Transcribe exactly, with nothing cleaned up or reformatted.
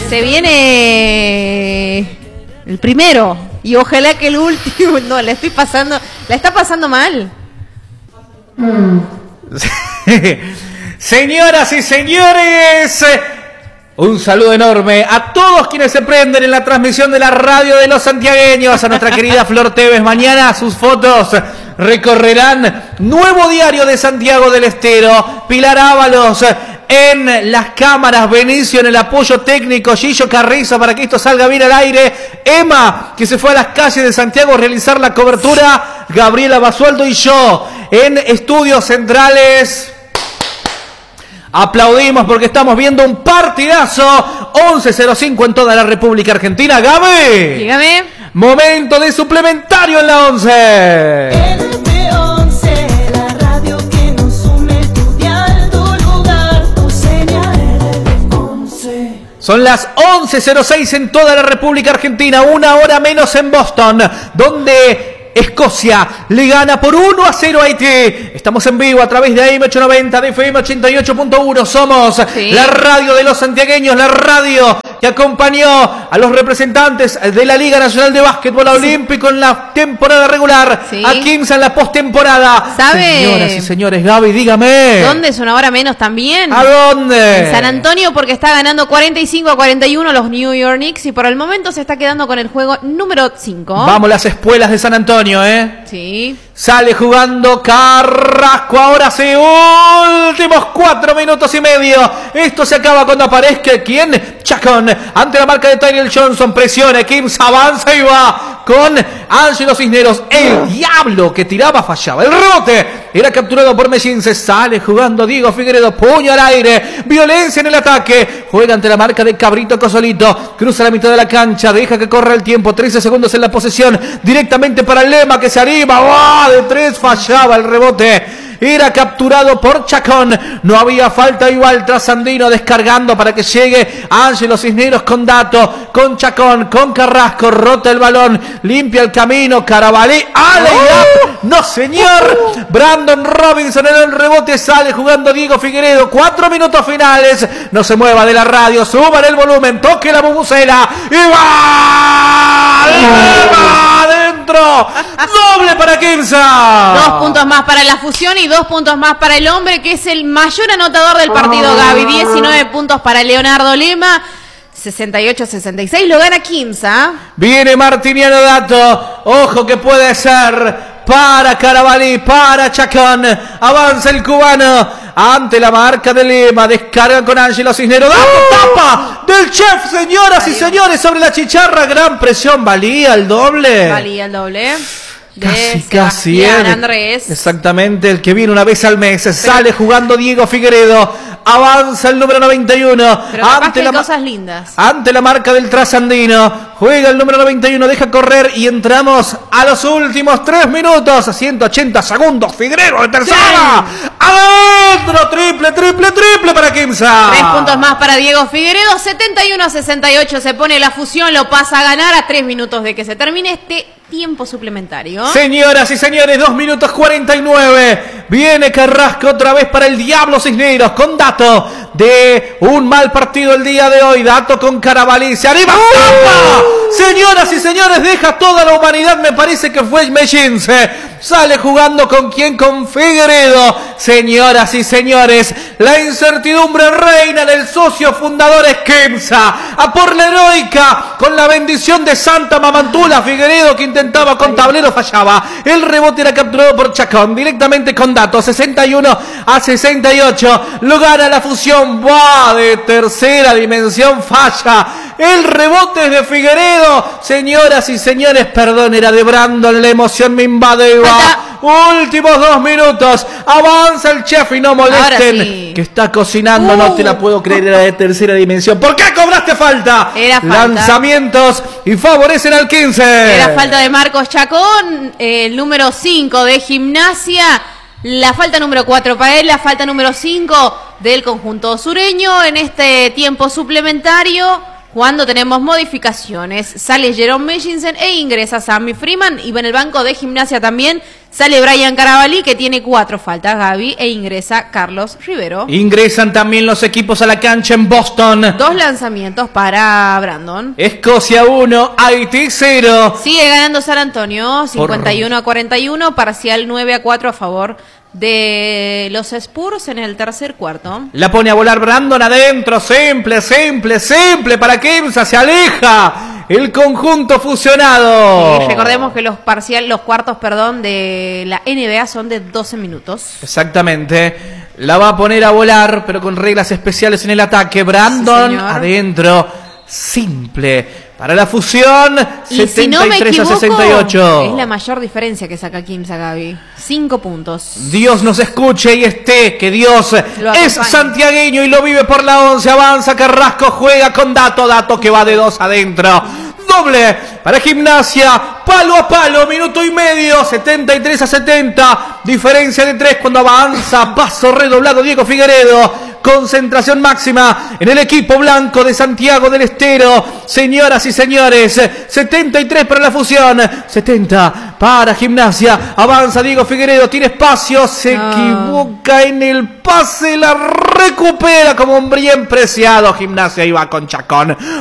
Se viene el primero. Y ojalá que el último. No, la estoy pasando. La está pasando mal. Señoras y señores, un saludo enorme a todos quienes se prenden en la transmisión de la radio de los santiagueños, a nuestra querida Flor Tevez. Mañana sus fotos recorrerán Nuevo Diario de Santiago del Estero, Pilar Ábalos en las cámaras, Benicio en el apoyo técnico, Gillo Carrizo para que esto salga bien al aire, Emma que se fue a las calles de Santiago a realizar la cobertura, Gabriela Basualdo y yo en estudios centrales. Aplaudimos porque estamos viendo un partidazo. once cero cinco en toda la República Argentina. Gaby, dígame. Momento de suplementario en la once. L once, la radio que nos une, tu dial, tu lugar, tu señal. L once. Son las once cero seis en toda la República Argentina, una hora menos en Boston, donde Escocia le gana por uno a cero a Haití. Estamos en vivo a través de A M ochocientos noventa, de F M ochenta y ocho punto uno. Somos sí. la radio de los santiagueños, la radio que acompañó a los representantes de la Liga Nacional de Básquetbol sí. Olímpico en la temporada regular, sí. a Quimsa en la postemporada. ¿Sabe? Señoras y señores, Gaby, dígame. ¿Dónde es una hora menos también? ¿A dónde? En San Antonio, porque está ganando cuarenta y cinco a cuarenta y uno los New York Knicks y por el momento se está quedando con el juego número cinco. Vamos las espuelas de San Antonio. ¿Eh? Sí. Sale jugando Carrasco. Ahora sí, últimos cuatro minutos y medio. Esto se acaba cuando aparezca ¿quién? Chacón. Ante la marca de Tyrell Johnson. Presiona. Kims avanza y va con Ángelo Cisneros. El diablo que tiraba fallaba. El rebote era capturado por Mellín. Se sale jugando Diego Figueredo. Puño al aire. Violencia en el ataque. Juega ante la marca de Cabrito Cosolito. Cruza la mitad de la cancha. Deja que corra el tiempo. trece segundos en la posesión. Directamente para el Lema que se anima. ¡Oh! De tres fallaba el rebote. Era capturado por Chacón. No había falta igual. Trasandino descargando para que llegue Ángelo Cisneros con Dato, con Chacón, con Carrasco. Rota el balón. Limpia el camino. Carabalí. ¡Ale! ¡Oh! No, señor. Brandon Robinson en el rebote. Sale jugando Diego Figueredo. Cuatro minutos finales. No se mueva de la radio. Suban el volumen. Toque la bubucela. Y va. ¡Y va! ¡Adentro! Doble para Quimsa. Dos puntos más para la fusión y dos puntos más para el hombre que es el mayor anotador del partido, Gaby. diecinueve puntos para Leonardo Lema. sesenta y ocho a sesenta y seis. Lo gana Quimsa. Viene Martiniano Dato. Ojo que puede ser para Carabalí, para Chacón. Avanza el cubano ante la marca de Lema. Descarga con Ángelo Cisneros. ¡Dato! ¡Tapa! Del chef, señoras Valía. y señores, sobre la chicharra. Gran presión. ¿Valía el doble? Valía el doble. Casi, casi, ¿eh? Andrés. Exactamente, el que viene una vez al mes. Pero sale jugando Diego Figueredo. Avanza el número noventa y uno. Pero ante la cosas lindas. Ante la marca del Trasandino. Juega el número noventa y uno, deja correr y entramos a los últimos tres minutos. A ciento ochenta segundos. Figueredo de tercera. Sí. Adentro, triple, triple, triple para Quimsa. Tres puntos más para Diego Figueredo. setenta y uno a sesenta y ocho se pone la fusión. Lo pasa a ganar a tres minutos de que se termine este tiempo suplementario. Señoras y señores, dos minutos cuarenta y nueve. Viene Carrasco otra vez para el Diablo Cisneros con Dato de un mal partido el día de hoy. Dato con Carabalí. Se anima. ¡Tapa! Señoras y señores, deja toda la humanidad. Me parece que fue Mellín. Sale jugando con quién, con Figueredo. Señoras y señores, la incertidumbre reina del socio fundador es Quimsa. A por la heroica con la bendición de Santa Mamantula. Figueredo que intentaba con tablero fallaba. El rebote era capturado por Chacón directamente con Dato. sesenta y uno a sesenta y ocho. Lo gana la fusión. ¡Buah! De tercera dimensión falla. El rebote es de Figueredo. Señoras y señores, perdón, era de Brandon. La emoción me invade. Últimos dos minutos. Avanza el chef y no molesten. Sí. Que está cocinando. Uh. No te la puedo creer. Era de tercera dimensión. ¿Por qué cobraste falta? Era falta. Lanzamientos y favorecen al quince. Era falta de Marcos Chacón. El número cinco de Gimnasia. La falta número cuatro para él. La falta número cinco del conjunto sureño. En este tiempo suplementario Cuando tenemos modificaciones, sale Jerome Michinsen e ingresa Sammy Freeman. Y en el banco de Gimnasia también sale Brian Carabalí, que tiene cuatro faltas, Gaby, e ingresa Carlos Rivero. Ingresan también los equipos a la cancha en Boston. Dos lanzamientos para Brandon. Escocia uno, Haití cero. Sigue ganando San Antonio, cincuenta y uno a cuarenta y uno, parcial nueve a cuatro a favor de los Spurs en el tercer cuarto. La pone a volar Brandon adentro, simple, simple, simple para Kimsa, se aleja el conjunto fusionado. Y recordemos que los parcial, los cuartos, perdón, de la N B A son de doce minutos. Exactamente. La va a poner a volar, pero con reglas especiales en el ataque. Brandon Sí, adentro, simple. Para la fusión, Y si no me setenta y tres equivoco, a sesenta y ocho. es la mayor diferencia que saca Kimsa, Gaby. Cinco puntos. Dios nos escuche y esté, que Dios Lo es acompañe. santiagueño y lo vive por la once. Avanza Carrasco, juega con Dato, Dato que va de dos adentro. Doble para Gimnasia, palo a palo, minuto y medio, setenta y tres a setenta. Diferencia de tres cuando avanza, paso redoblado Diego Figueredo. Concentración máxima en el equipo blanco de Santiago del Estero. Señoras y señores, setenta y tres para la fusión, setenta para Gimnasia. Avanza Diego Figueredo, tiene espacio, se Ah. equivoca en el pase, la recupera como un bien preciado. Gimnasia iba con Chacón.